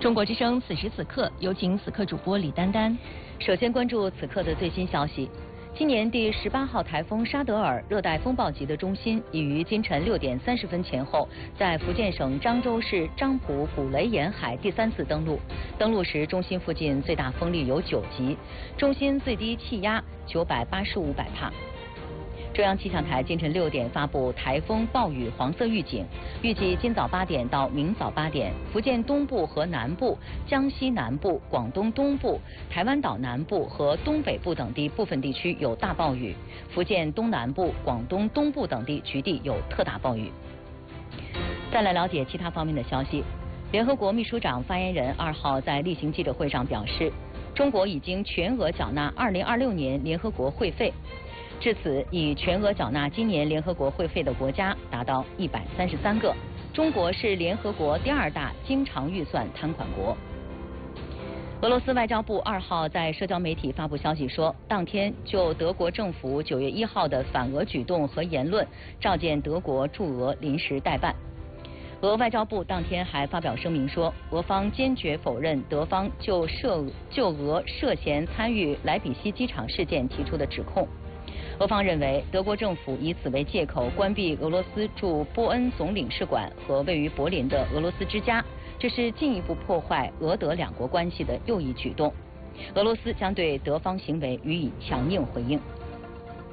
中国之声此时此刻，有请此刻主播李丹丹。 首先关注此刻的最新消息。今年第18号台风沙德尔热带风暴级的中心已于今晨6点30分前后，在福建省漳州市漳浦捕雷沿海第3次登陆。登陆时，中心附近最大风力有9级，中心最低气压985百帕。中央气象台今晨6点发布台风暴雨黄色预警，预计今早8点到明早8点，福建东部和南部、江西南部、广东东部、台湾岛南部和东北部等地部分地区有大暴雨，福建东南部、广东东部等地局地有特大暴雨。再来了解其他方面的消息。联合国秘书长发言人2号在例行记者会上表示，中国已经全额缴纳2026年联合国会费。至此，已全额缴纳今年联合国会费的国家达到133个，中国是联合国第2大经常预算摊款国。俄罗斯外交部2号在社交媒体发布消息说，当天就德国政府9月1号的反俄举动和言论，召见德国驻俄临时代办。俄外交部当天还发表声明说，俄方坚决否认德方就俄涉嫌参与莱比锡机场事件提出的指控。俄方认为，德国政府以此为借口关闭俄罗斯驻波恩总领事馆和位于柏林的俄罗斯之家，这是进一步破坏俄德两国关系的又一举动。俄罗斯将对德方行为予以强硬回应。